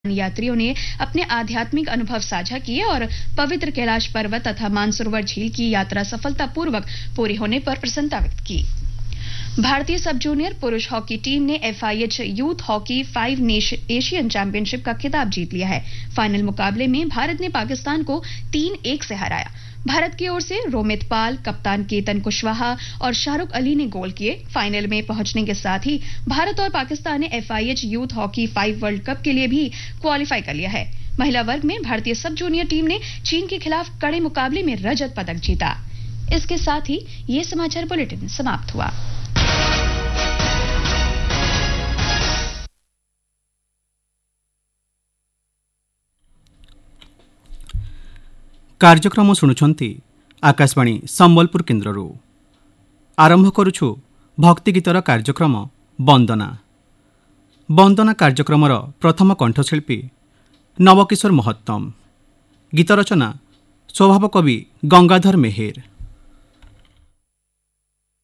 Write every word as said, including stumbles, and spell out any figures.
यात्रियों ने अपने आध्यात्मिक अनुभव साझा किए और पवित्र कैलाश पर्वत तथा मानसरोवर झील की यात्रा सफलतापूर्वक पूरी होने पर प्रसन्नता व्यक्त की। भारतीय सब जूनियर पुरुष हॉकी टीम ने FIH youth hockey five Asian championship का खिताब जीत लिया है। फाइनल मुकाबले में भारत ने पाकिस्तान को तीन एक से हराया। भारत की ओर से रोमित पाल, कप्तान केतन कुशवाहा और शाहरुख अली ने गोल किए। फाइनल में पहुंचने के साथ ही भारत और पाकिस्तान ने FIH youth hockey five world cup के लिए भी क्वालिफाई कर लिया है। महिला वर्ग में भारतीय सब जूनियर टीम ने चीन के खिलाफ कड़े मुकाबले में रजत पदक जीता। इसके साथ ही ये समाचार बुलेटिन समाप्त हुआ। कार्यक्रम शुणुंट आकाशवाणी संबलपुर केन्द्र आरंभ करुछु भक्ति गीतर कार्यक्रम वंदना। वंदना कार्यक्रम प्रथम कंठशिल्पी नवकिशोर महत्तम, गीत रचना स्वभाव कवि गंगाधर मेहेर।